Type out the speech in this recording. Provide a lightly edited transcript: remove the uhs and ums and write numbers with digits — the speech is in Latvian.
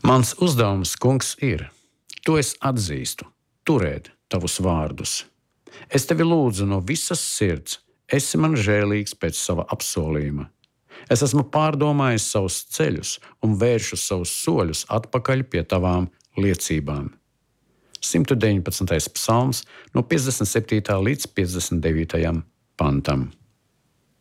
Mans uzdevums, kungs, ir, to es atzīstu, turēt tavus vārdus. Es tevi lūdzu no visas sirds, esi man žēlīgs pēc sava apsolījuma. Es esmu pārdomājis savus ceļus un vēršu savus soļus atpakaļ pie tavām liecībām. 119. psalms no 57. līdz 59. pantam.